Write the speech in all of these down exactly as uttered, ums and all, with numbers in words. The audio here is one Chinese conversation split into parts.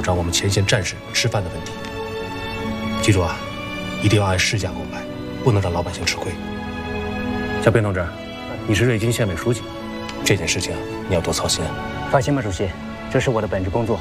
障我们前线战士吃饭的问题。记住啊，一定要按市价购买，不能让老百姓吃亏。小平同志，你是瑞金县委书记，这件事情你要多操心。 放心吧，主席，这是我的本职工作。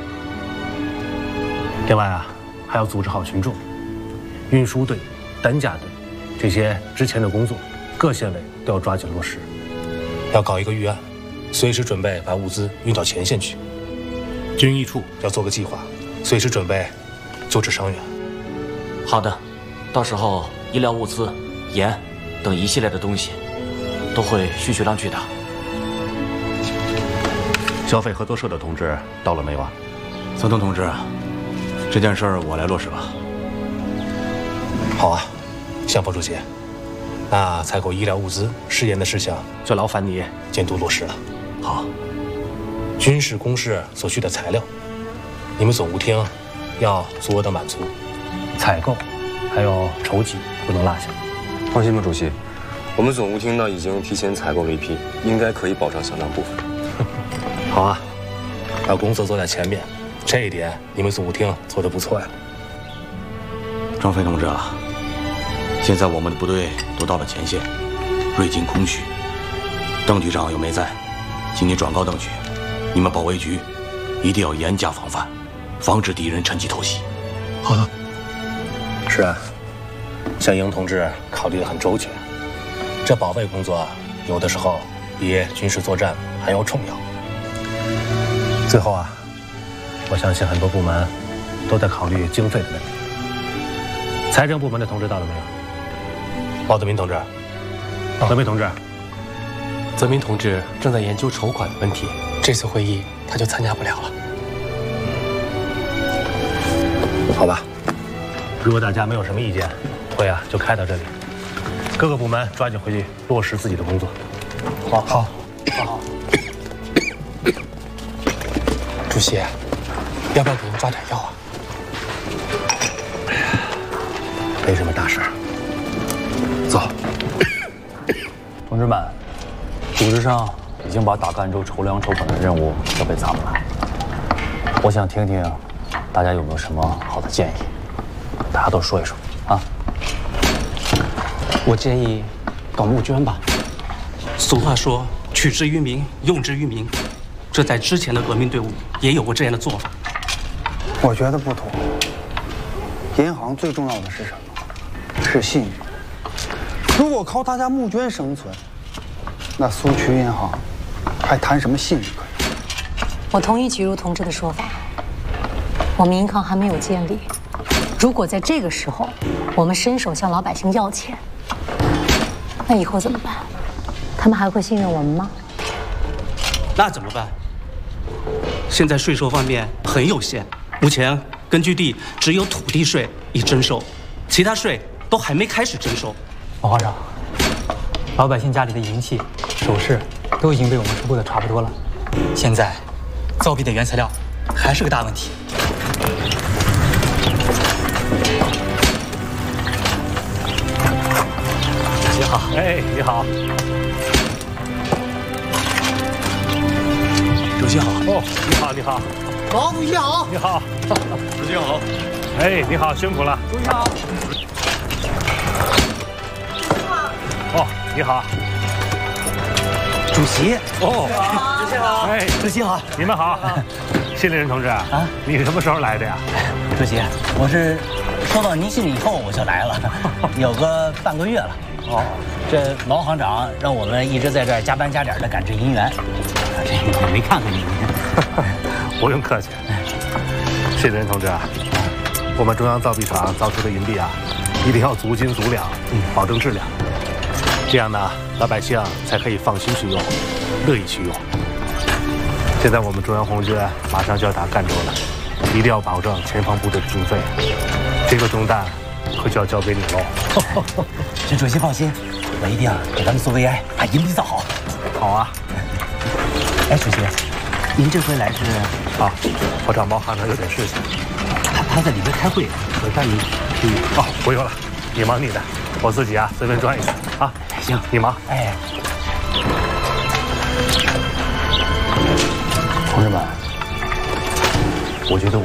另外啊，还要组织好群众，运输队、担架队这些之前的工作，各县委都要抓紧落实。要搞一个预案，随时准备把物资运到前线去。军医处要做个计划，随时准备救治伤员。 好的，到时候医疗物资、盐等一系列的东西都会徐徐量去的。 消费合作社的同志到了没有啊？ 孙东同志，这件事儿我来落实吧。 好啊，向副主席，那采购医疗物资、试验的事项就劳烦你监督落实了。 好。 军事、工事所需的材料，你们总务厅要足额的满足。采购还有筹集不能落下。 放心吧，主席，我们总务厅呢已经提前采购了一批，应该可以保障相当部分。 好啊，把工作做在前面，这一点你们总务厅做得不错呀。 张飞同志啊，现在我们的部队都到了前线，瑞金空虚，邓局长又没在，请你转告邓局，你们保卫局一定要严加防范，防止敌人趁机偷袭。 好的。 是啊，向英同志考虑得很周全。这保卫工作有的时候比军事作战还要重要。最后啊，我相信很多部门都在考虑经费的问题。财政部门的同志到了没有？鲍泽民同志，泽民同志， 泽民同志正在研究筹款的问题，这次会议他就参加不了了。 好吧，如果大家没有什么意见，会啊就开到这里。各个部门抓紧回去落实自己的工作。 好，好，好。主席，要不要给您抓点药啊？ 没什么大事儿。走。 同志们，组织上已经把打赣州筹粮筹款的任务交给咱们了。我想听听大家有没有什么好的建议，大家都说一说啊。 我建议搞募捐吧。俗话说“取之于民，用之于民”，这在之前的革命队伍也有过这样的做法。 我觉得不妥。银行最重要的是什么？是信誉。如果靠大家募捐生存，那苏区银行还谈什么信誉可言？ 我同意菊如同志的说法。我们银行还没有建立，如果在这个时候我们伸手向老百姓要钱，那以后怎么办？他们还会信任我们吗？ 那怎么办？现在税收方面很有限，目前根据地只有土地税已征收，其他税都还没开始征收。 王行长，老百姓家里的银器、首饰都已经被我们收购的差不多了，现在造币的原材料还是个大问题。 你好，哎，你好。 主席好。 哦，你好，你好。 老主席好。 你好。 主席好。 哎，你好，辛苦了。 主席好。 哦，你好。 主席。 哦， 主席好。 哎， 主席好。 你们好。信里人同志啊，你什么时候来的呀？ 主席，我是收到您信以后我就来了，有个半个月了。哦，这毛行长让我们一直在这儿加班加点的赶制银元，这也没看看您。 不用客气。信里人同志啊，我们中央造币厂造出的银币啊，一定要足斤足两，保证质量，这样呢，老百姓才可以放心去用，乐意去用。现在我们中央红军马上就要打赣州了，一定要保证前方部队的经费，这个重担可就要交给你喽。 这主席放心，我一定给咱们苏维埃把银币造好。 好啊。 哎，主席，您这回来是？ 啊，我找毛行长有点事情。 他他在里边开会，我带你去。 哦，不用了，你忙你的，我自己啊随便转一圈啊。 行， 你忙。 哎。同志们，我觉得我